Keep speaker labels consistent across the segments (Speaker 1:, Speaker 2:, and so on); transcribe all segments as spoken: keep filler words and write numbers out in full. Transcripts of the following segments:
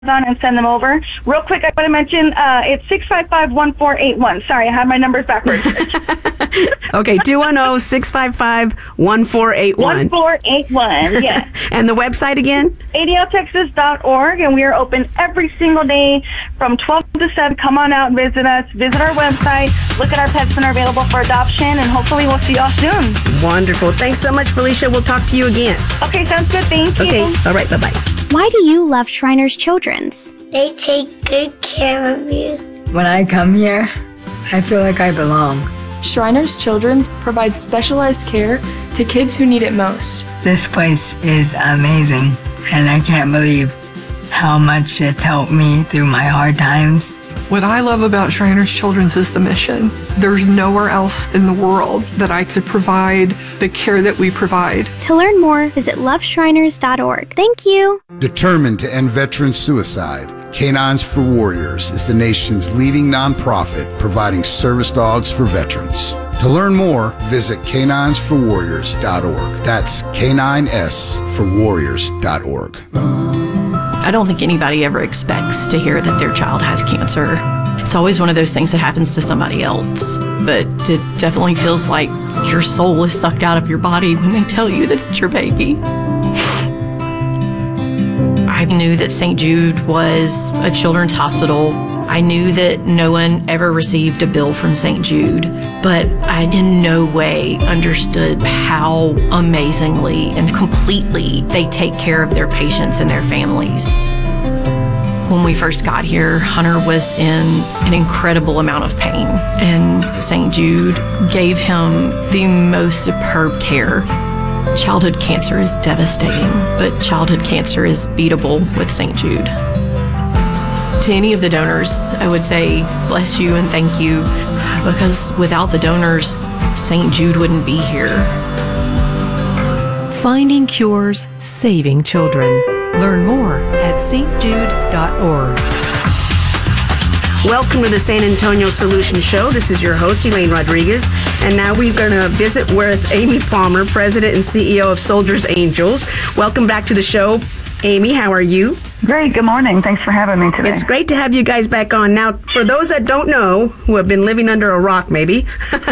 Speaker 1: on and send them over. Real quick, I want to mention uh, it's six five five, one four eight one. Sorry, I have my numbers backwards.
Speaker 2: Okay, two one zero, six five five, one four eight one.
Speaker 1: one four eight one, yes.
Speaker 2: And the website again?
Speaker 1: A D L Texas dot org, and we are open every single day from twelve to seven. Come on out and visit us. Visit our website. Look at our pets that are available for adoption, and hopefully we'll see y'all soon.
Speaker 2: Wonderful. Thanks so much, Felicia. We'll talk to you again.
Speaker 1: Okay, sounds good. Thank you.
Speaker 2: Okay, all right, bye-bye.
Speaker 3: Why do you love Shriners Children's?
Speaker 4: They take good care of you.
Speaker 5: When I come here, I feel like I belong.
Speaker 6: Shriners Children's provides specialized care to kids who need it most.
Speaker 5: This place is amazing, and I can't believe how much it's helped me through my hard times.
Speaker 7: What I love about Shriners Children's is the mission. There's nowhere else in the world that I could provide the care that we provide.
Speaker 3: To learn more, visit love shriners dot org. Thank you.
Speaker 8: Determined to end veteran suicide, Canines for Warriors is the nation's leading nonprofit providing service dogs for veterans. To learn more, visit canines for warriors dot org. That's K nine S for warriors dot org.
Speaker 9: I don't think anybody ever expects to hear that their child has cancer. It's always one of those things that happens to somebody else. But it definitely feels like your soul is sucked out of your body when they tell you that it's your baby. I knew that Saint Jude was a children's hospital. I knew that no one ever received a bill from Saint Jude, but I in no way understood how amazingly and completely they take care of their patients and their families. When we first got here, Hunter was in an incredible amount of pain, and Saint Jude gave him the most superb care. Childhood cancer is devastating, but childhood cancer is beatable with Saint Jude. To any of the donors, I would say bless you and thank you, because without the donors, Saint Jude wouldn't be here.
Speaker 10: Finding cures, saving children. Learn more at S T Jude dot org.
Speaker 2: Welcome to the San Antonio Solution Show. This is your host, Elaine Rodriguez. And now we're going to visit with Amy Palmer, President and C E O of Soldiers Angels. Welcome back to the show. Amy, how are you?
Speaker 1: Great. Good morning. Thanks for having me today.
Speaker 2: It's great to have you guys back on. Now, for those that don't know, who have been living under a rock maybe,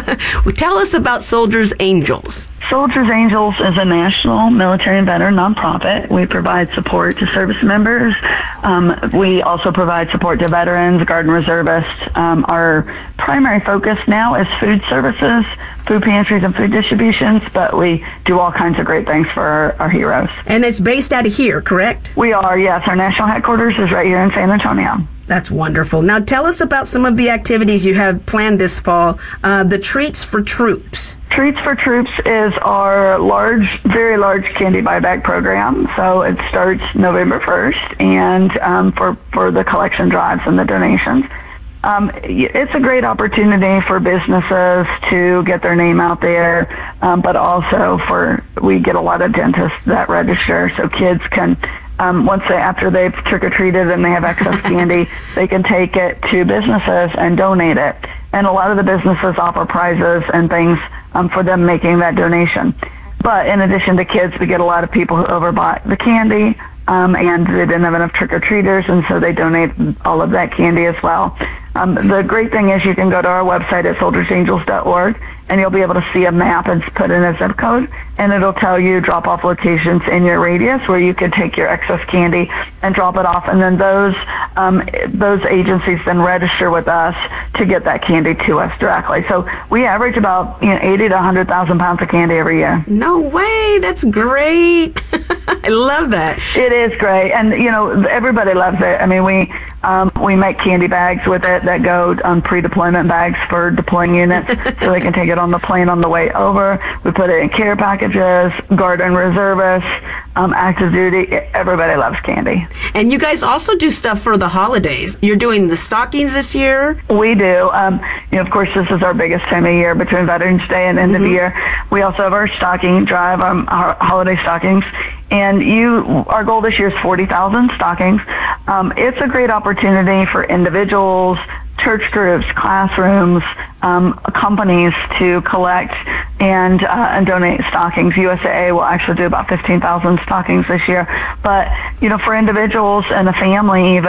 Speaker 2: tell us about Soldiers Angels.
Speaker 1: Soldiers Angels is a national military and veteran nonprofit. We provide support to service members. Um, we also provide support to veterans, Guard and reservists. Um, our primary focus now is food services, food pantries, and food distributions, but we do all kinds of great things for our, our heroes.
Speaker 2: And it's based out of here, correct?
Speaker 1: We are, yes. Our national headquarters is right here in San Antonio.
Speaker 2: That's wonderful. Now tell us about some of the activities you have planned this fall. Uh, the Treats for Troops.
Speaker 1: Treats for Troops is our large, very large candy buyback program. So it starts November first, and um, for, for the collection drives and the donations. Um, it's a great opportunity for businesses to get their name out there, um, but also for, we get a lot of dentists that register, so kids can, um, once they, after they've trick-or-treated and they have excess candy, they can take it to businesses and donate it. And a lot of the businesses offer prizes and things um, for them making that donation. But in addition to kids, we get a lot of people who overbought the candy, um, and they didn't have enough trick-or-treaters, and so they donate all of that candy as well. Um, the great thing is you can go to our website at soldiers angels dot org, and you'll be able to see a map and put in a zip code, and it'll tell you drop-off locations in your radius where you could take your excess candy and drop it off, and then those um, those agencies then register with us to get that candy to us directly. So we average about you know eighty to one hundred thousand pounds of candy every year.
Speaker 2: No way! That's great. I love that.
Speaker 1: It is great, and you know everybody loves it. I mean, we um, we make candy bags with it that go on pre-deployment bags for deploying units, so they can take it on the plane on the way over. We put it in care packages, Guard and reservists, um, active duty. Everybody loves candy.
Speaker 2: And you guys also do stuff for the holidays. You're doing the stockings this year?
Speaker 1: We do. Um, you know, of course, this is our biggest time of year between Veterans Day and end mm-hmm. of the year. We also have our stocking drive, um, our holiday stockings. And you, our goal this year is forty thousand stockings. Um, it's a great opportunity for individuals church groups, classrooms, um, companies to collect and uh, and donate stockings. U S A A will actually do about fifteen thousand stockings this year. But, you know, for individuals and a family, even